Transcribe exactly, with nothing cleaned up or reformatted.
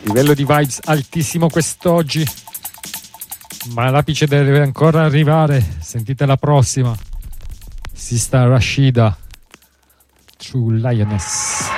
Livello di vibes altissimo quest'oggi, ma l'apice deve ancora arrivare. Sentite la prossima, Sista Rashida, True Lioness.